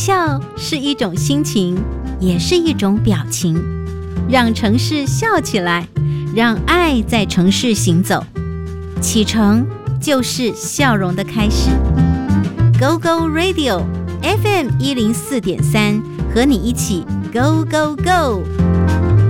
笑是一种心情，也是一种表情。让城市笑起来，让爱在城市行走。启程就是笑容的开始。Go Go Radio FM 104.3，和你一起 Go Go Go。